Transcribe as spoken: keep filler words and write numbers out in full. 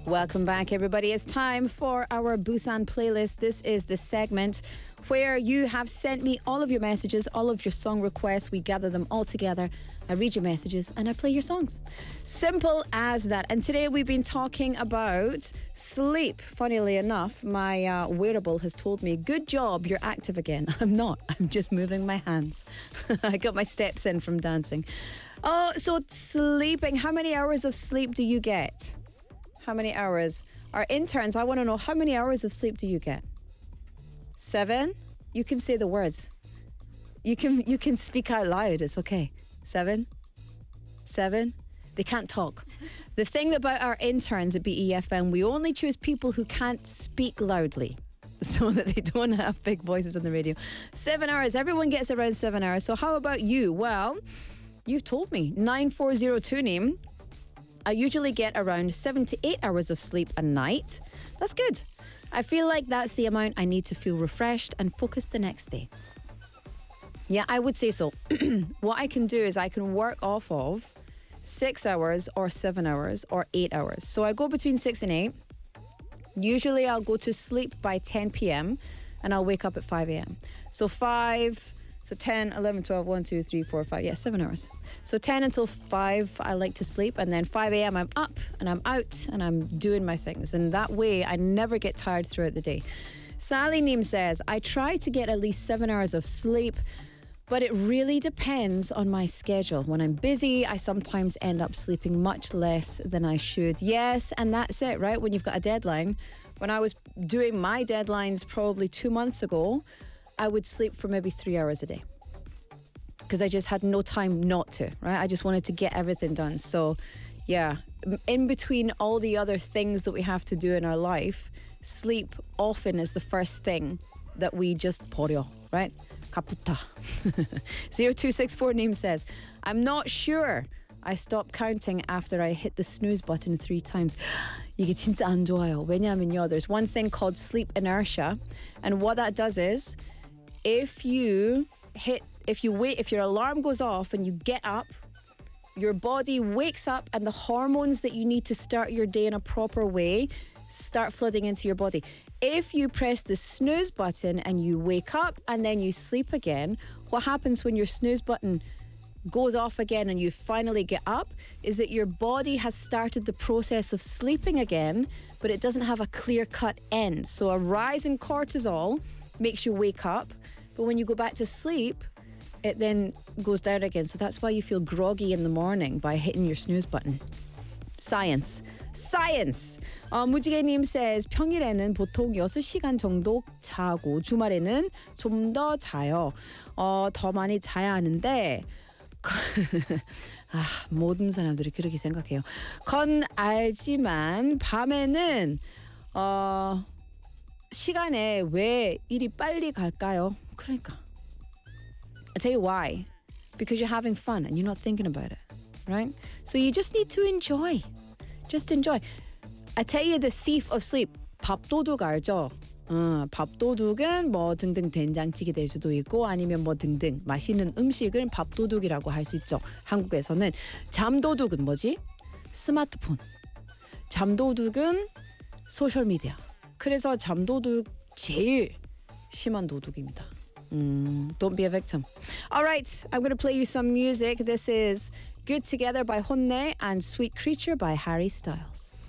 Welcome back, everybody. It's time for our Busan playlist. This is the segment where you have sent me all of your messages, all of your song requests. We gather them all together. I read your messages and I play your songs. Simple as that. And today we've been talking about sleep. Funnily enough, my uh, wearable has told me, good job, you're active again. I'm not. I'm just moving my hands. I got my steps in from dancing. Oh, so sleeping. How many hours of sleep do you get? How many hours? Our interns, I want to know, how many hours of sleep do you get? Seven? You can say the words. You can you can speak out loud. It's okay. Seven? Seven? They can't talk. The thing about our interns at B E F M, we only choose people who can't speak loudly so that they don't have big voices on the radio. Seven hours. Everyone gets around seven hours. So how about you? Well, you've told me. nine four zero two name. I usually get around seven to eight hours of sleep a night. That's good. I feel like that's the amount I need to feel refreshed and focused the next day. Yeah, I would say so. What I can do is I can work off of six hours or seven hours or eight hours. So I go between six and eight. Usually I'll go to sleep by ten p.m. and I'll wake up at five a.m. So five... So ten, eleven, twelve, one, two, three, four, five. Yeah, seven hours. So ten until five, I like to sleep. And then five a.m. I'm up and I'm out and I'm doing my things. And that way, I never get tired throughout the day. Sally Neem says, I try to get at least seven hours of sleep, but it really depends on my schedule. When I'm busy, I sometimes end up sleeping much less than I should. Yes, and that's it, right? When you've got a deadline. When I was doing my deadlines probably two months ago, I would sleep for maybe three hours a day because I just had no time not to, right? I just wanted to get everything done. So yeah, in between all the other things that we have to do in our life, sleep often is the first thing that we just 버려, right? Kaputa. zero two six four name says, I'm not sure. I stopped counting after I hit the snooze button three times. 이게 진짜 안 좋아요. 왜냐하면요, there's one thing called sleep inertia. And what that does is, if you hit, if you wait, if your alarm goes off and you get up, your body wakes up and the hormones that you need to start your day in a proper way start flooding into your body. If you press the snooze button and you wake up and then you sleep again, what happens when your snooze button goes off again and you finally get up is that your body has started the process of sleeping again, but it doesn't have a clear-cut end. So a rise in cortisol makes you wake up, but when you go back to sleep, it then goes down again. So that's why you feel groggy in the morning by hitting your snooze button. Science. Science! 어, 무지개님 says, 평일에는 보통 여섯 시간 정도 자고 주말에는 좀 더 자요. 어, 더 많이 자야 하는데 아, 모든 사람들이 그렇게 생각해요. 건 알지만 밤에는 어, 시간에 왜 이리 빨리 갈까요? 그러니까 I'll tell you why. Because you're having fun and you're not thinking about it, right? So you just need to enjoy. Just enjoy. I tell you the thief of sleep. 밥도둑 알죠? 어, 밥도둑은 뭐 등등 된장찌개 될 수도 있고 아니면 뭐 등등 맛있는 음식을 밥도둑이라고 할 수 있죠. 한국에서는 잠도둑은 뭐지? 스마트폰. 잠도둑은 소셜미디어. 그래서 잠도둑 제일 심한 도둑입니다. 음, don't be a victim. Alright, I'm going to play you some music. This is Good Together by Honne and Sweet Creature by Harry Styles.